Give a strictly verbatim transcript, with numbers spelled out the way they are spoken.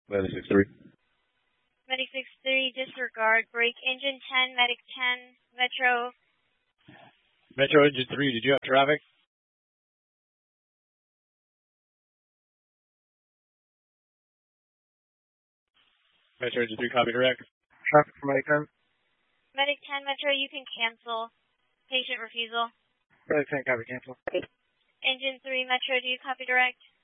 Medic six three. Medic six three, disregard. Break engine ten, Medic ten, Metro. Metro engine three, did you have traffic? Metro engine three, copy direct. Traffic for Medic ten. Medic ten, Metro, you can cancel. Patient refusal. Medic ten, copy, cancel. Engine three, Metro, do you copy direct?